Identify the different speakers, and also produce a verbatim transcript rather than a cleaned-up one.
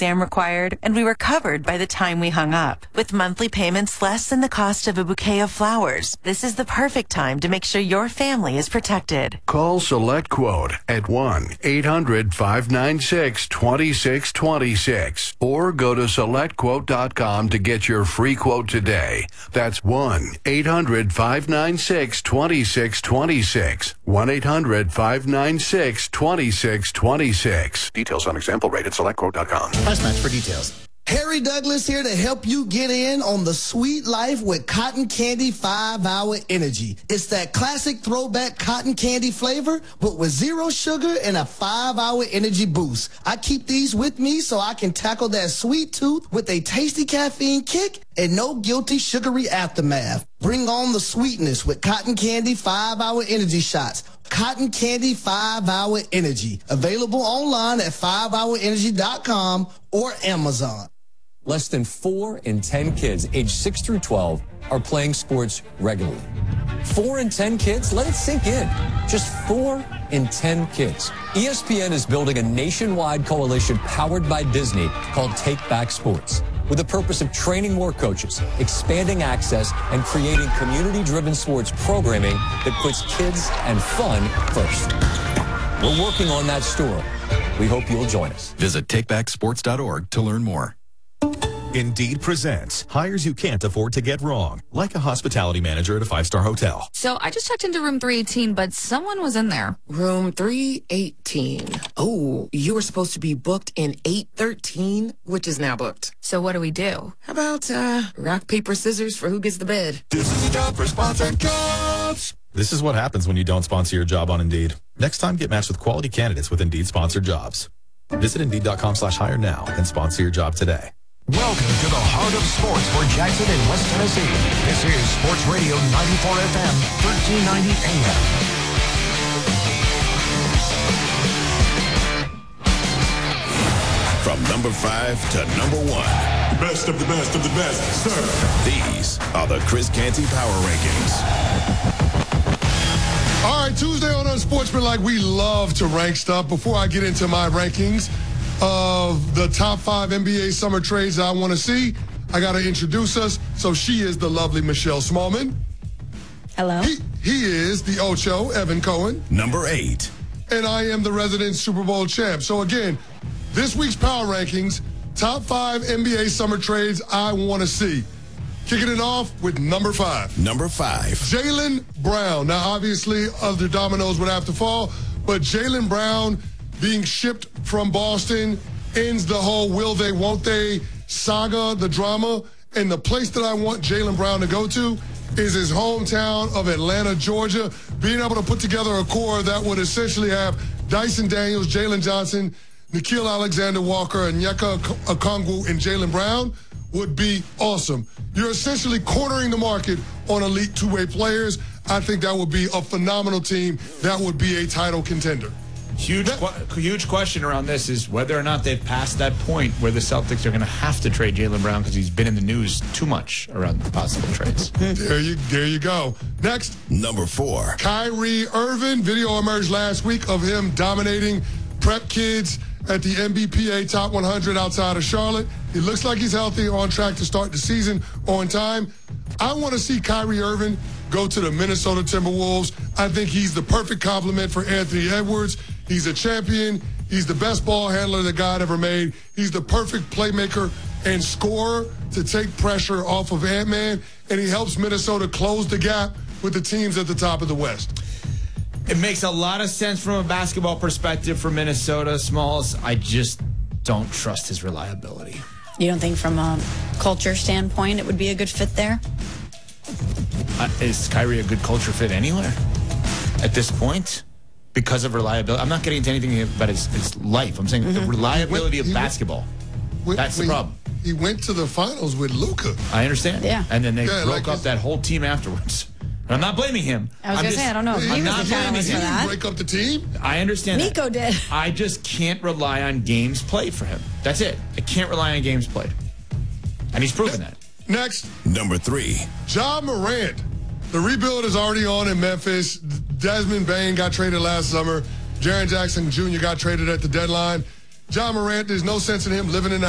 Speaker 1: exam required, and we were covered by the time we hung up. With monthly payments less than the cost of a bouquet of flowers, this is the perfect time to make sure your family is protected.
Speaker 2: Call SelectQuote at one eight hundred five nine six two six two six or go to select quote dot com to get your free quote today. That's one eight hundred five nine six two six two six. one eight hundred five nine six two six two six. Details on example rate at select quote dot com.
Speaker 3: Price match for details.
Speaker 4: Harry Douglas here to help you get in on the sweet life with Cotton Candy five hour Energy. It's that classic throwback cotton candy flavor, but with zero sugar and a five hour energy boost. I keep these with me so I can tackle that sweet tooth with a tasty caffeine kick and no guilty sugary aftermath. Bring on the sweetness with Cotton Candy five hour Energy shots. Cotton Candy five hour Energy. Available online at five hour energy dot com or Amazon.
Speaker 5: Less than four in ten kids aged six through twelve are playing sports regularly. Four in ten kids? Let it sink in. Just four in ten kids. E S P N is building a nationwide coalition powered by Disney called Take Back Sports, with the purpose of training more coaches, expanding access, and creating community-driven sports programming that puts kids and fun first. We're working on that story. We hope you'll join us.
Speaker 6: Visit take back sports dot org to learn more.
Speaker 7: Indeed presents hires you can't afford to get wrong, like a hospitality manager at a five-star hotel.
Speaker 8: So I just checked into room three eighteen, but someone was in there.
Speaker 9: Room three eighteen. Oh, you were supposed to be booked in eight thirteen, which is now booked.
Speaker 8: So what do we do?
Speaker 9: How about uh, rock, paper, scissors for who gets the bed?
Speaker 7: This is a job for sponsored jobs. This is what happens when you don't sponsor your job on Indeed. Next time, get matched with quality candidates with Indeed sponsored jobs. Visit Indeed.com slash hire now and sponsor your job today.
Speaker 10: Welcome to the heart of sports for Jackson and West Tennessee. This is Sports Radio ninety-four F M, thirteen ninety A M.
Speaker 11: From number five to number one.
Speaker 12: Best of the best of the best, sir.
Speaker 11: These are the Chris Canty Power Rankings.
Speaker 12: All right, Tuesday on Unsportsmanlike, we love to rank stuff. Before I get into my rankings of the top five N B A summer trades I want to see, I got to introduce us. So she is the lovely Michelle Smallman.
Speaker 13: Hello.
Speaker 12: He, he is the Ocho, Evan Cohen.
Speaker 11: Number eight.
Speaker 12: And I am the resident Super Bowl champ. So again, this week's Power Rankings, top five N B A summer trades I want to see. Kicking it off with number five.
Speaker 11: Number five.
Speaker 12: Jaylen Brown. Now, obviously, other dominoes would have to fall, but Jaylen Brown being shipped from Boston ends the whole will they, won't they saga, the drama. And the place that I want Jaylen Brown to go to is his hometown of Atlanta, Georgia. Being able to put together a core that would essentially have Dyson Daniels, Jalen Johnson, Nickeil Alexander-Walker, Onyeka Okongwu, and Jaylen Brown would be awesome. You're essentially cornering the market on elite two-way players. I think that would be a phenomenal team. That would be a title contender.
Speaker 3: Huge, qu- huge question around this is whether or not they've passed that point where the Celtics are going to have to trade Jaylen Brown because he's been in the news too much around the possible trades.
Speaker 12: There you, there you go. Next,
Speaker 11: number four.
Speaker 12: Kyrie Irving. Video emerged last week of him dominating prep kids at the N B P A Top one hundred outside of Charlotte. It looks like he's healthy, on track to start the season on time. I want to see Kyrie Irving go to the Minnesota Timberwolves. I think he's the perfect complement for Anthony Edwards. He's a champion. He's the best ball handler that God ever made. He's the perfect playmaker and scorer to take pressure off of Ant-Man, and he helps Minnesota close the gap with the teams at the top of the West.
Speaker 3: It makes a lot of sense from a basketball perspective for Minnesota, Smalls. I just don't trust his reliability.
Speaker 13: You don't think from a culture standpoint it would be a good fit there?
Speaker 3: Uh, is Kyrie a good culture fit anywhere at this point? Because of reliability. I'm not getting into anything about his, his life. I'm saying mm-hmm. the reliability went, of basketball.
Speaker 12: Went,
Speaker 3: That's the problem.
Speaker 12: He, he went to the finals with Luka.
Speaker 3: I understand.
Speaker 13: Yeah.
Speaker 3: And then they
Speaker 12: yeah,
Speaker 3: broke
Speaker 12: like
Speaker 3: up that whole team afterwards. And I'm not blaming him.
Speaker 13: I was
Speaker 3: I'm
Speaker 13: going to say, I don't know if he
Speaker 3: I'm
Speaker 13: was
Speaker 3: not
Speaker 13: the catalyst for
Speaker 12: He
Speaker 13: that.
Speaker 12: didn't break up the team.
Speaker 3: I understand
Speaker 13: Nico
Speaker 3: that.
Speaker 13: did.
Speaker 3: I just can't rely on games played for him. That's it. I can't rely on games played. And he's proven that.
Speaker 12: Next.
Speaker 11: Number three.
Speaker 12: Ja Morant. The rebuild is already on in Memphis. Desmond Bane got traded last summer. Jaren Jackson Junior got traded at the deadline. Ja Morant, there's no sense in him living in the